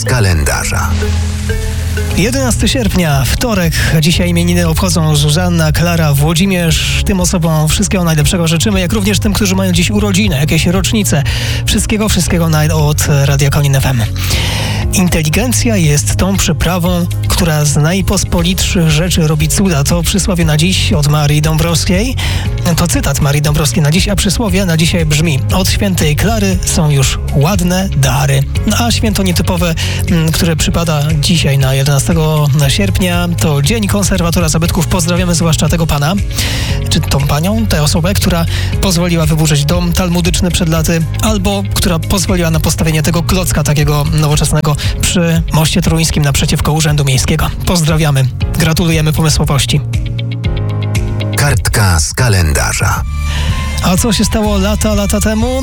kalendarza. 11 sierpnia, wtorek. Dzisiaj imieniny obchodzą Zuzanna, Klara, Włodzimierz. Tym osobom wszystkiego najlepszego życzymy, jak również tym, którzy mają dziś urodziny, jakieś rocznice. Wszystkiego od Radia Konin FM. Inteligencja jest tą przyprawą, która z najpospolitszych rzeczy robi cuda. To przysłowie na dziś od Marii Dąbrowskiej. To cytat Marii Dąbrowskiej na dziś, a przysłowie na dzisiaj brzmi: od świętej Klary są już ładne dary. A święto nietypowe, które przypada dzisiaj na 11 sierpnia, to Dzień Konserwatora Zabytków. Pozdrawiamy zwłaszcza tego pana, czy tą panią, tę osobę, która pozwoliła wyburzyć dom talmudyczny przed laty, albo która pozwoliła na postawienie tego klocka takiego nowoczesnego przy moście toruńskim naprzeciwko Urzędu Miejskiego. Pozdrawiamy, gratulujemy pomysłowości. Kartka z kalendarza. A co się stało lata temu?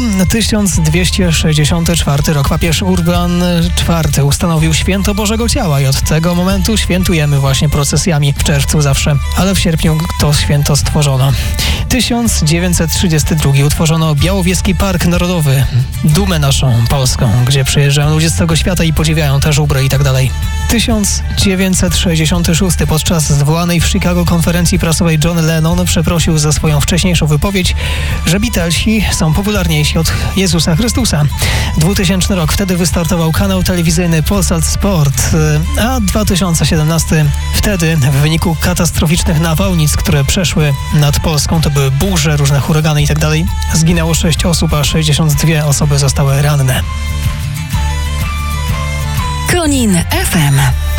1264 rok. Papież Urban IV ustanowił święto Bożego Ciała i od tego momentu świętujemy właśnie procesjami w czerwcu zawsze, ale w sierpniu to święto stworzono. 1932 utworzono Białowieski Park Narodowy, dumę naszą polską, gdzie przyjeżdżają ludzie z całego świata i podziwiają te żubry i tak dalej. 1966 podczas zwołanej w Chicago konferencji prasowej John Lennon przeprosił za swoją wcześniejszą wypowiedź, że Beatlesi są popularniejsi od Jezusa Chrystusa. 2000 rok, wtedy wystartował kanał telewizyjny Polsat Sport, a 2017 wtedy w wyniku katastroficznych nawałnic, które przeszły nad Polską, to były burze, różne huragany i tak dalej, zginęło 6 osób, a 62 osoby zostały ranne. Konin FM.